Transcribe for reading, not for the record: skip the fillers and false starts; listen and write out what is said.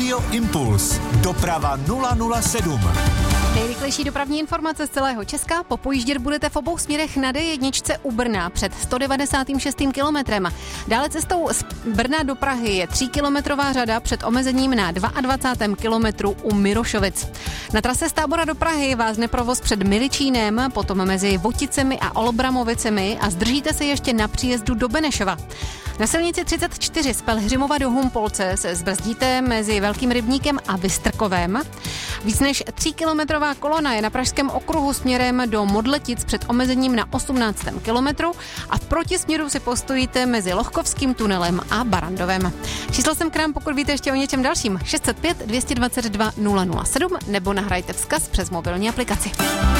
Radio Impuls. Doprava 007. Nejrychlejší dopravní informace z celého Česka. Popojíždět budete v obou směrech na D1 u Brna před 196. kilometrem. Dále cestou z Brna do Prahy je 3kilometrová řada před omezením na 22. kilometru u Mirošovic. Na trase z Tábora do Prahy vázne provoz před Miličínem, potom mezi Voticemi a Olbramovicemi a zdržíte se ještě na příjezdu do Benešova. Na silnici 34 z Pelhřimova do Humpolce se zbrzdíte mezi Velkým Rybníkem a Vystrkovem. Víc než 3kilometrová kolona je na Pražském okruhu směrem do Modletic před omezením na 18. kilometru a v protisměru si postojíte mezi Lohkovským tunelem a Barandovem. Číslo sem k nám, pokud víte ještě o něčem dalším, 605 222 007 nebo nahrajte vzkaz přes mobilní aplikaci.